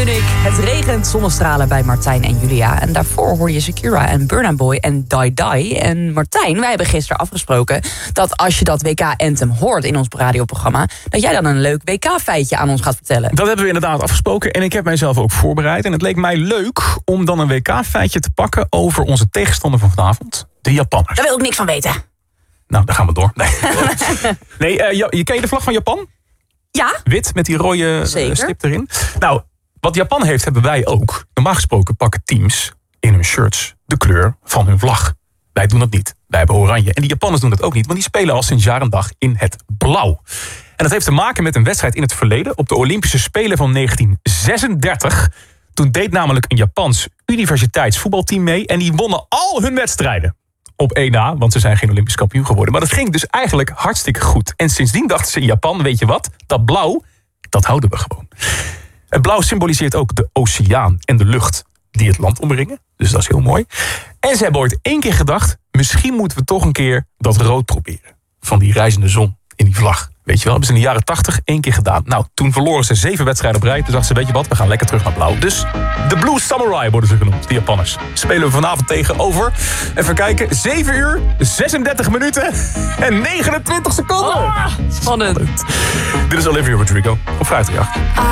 Munich. Het regent zonnestralen bij Martijn en Julia. En daarvoor hoor je Shakira en Burna Boy en Die Die. En Martijn, wij hebben gisteren afgesproken dat als je dat WK-anthem hoort in ons radioprogramma, dat jij dan een leuk WK-feitje aan ons gaat vertellen. Dat hebben we inderdaad afgesproken en ik heb mijzelf ook voorbereid. En het leek mij leuk om dan een WK-feitje te pakken over onze tegenstander van vanavond, de Japanners. Daar wil ik niks van weten. Nou, daar gaan we door. Nee, je ken je de vlag van Japan? Ja. Wit met die rode Zeker. stip erin. Nou, wat Japan heeft, hebben wij ook. Normaal gesproken pakken teams in hun shirts de kleur van hun vlag. Wij doen dat niet. Wij hebben oranje. En die Japanners doen dat ook niet, want die spelen al sinds jaar en dag in het blauw. En dat heeft te maken met een wedstrijd in het verleden op de Olympische Spelen van 1936. Toen deed namelijk een Japans universiteitsvoetbalteam mee en die wonnen al hun wedstrijden. Op 1A, want ze zijn geen Olympisch kampioen geworden. Maar dat ging dus eigenlijk hartstikke goed. En sindsdien dachten ze in Japan, weet je wat? Dat blauw, dat houden we gewoon. Het blauw symboliseert ook de oceaan en de lucht die het land omringen. Dus dat is heel mooi. En ze hebben ooit 1 keer gedacht, misschien moeten we toch een keer dat rood proberen. Van die reizende zon in die vlag. Weet je wel, hebben ze in de jaren 80 1 keer gedaan. Nou, toen verloren ze 7 wedstrijden op rij. Toen dachten ze, weet je wat, we gaan lekker terug naar blauw. Dus de Blue Samurai worden ze genoemd, die Japanners. Spelen we vanavond tegen over, even kijken, 7 uur, 36 minuten en 29 seconden. Spannend. Dit is Olivia Rodrigo op 538.